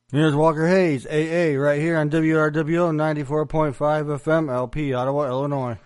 Here's Walker Hayes, AA, right here on WRWO 94.5 FM, LP, Ottawa, Illinois.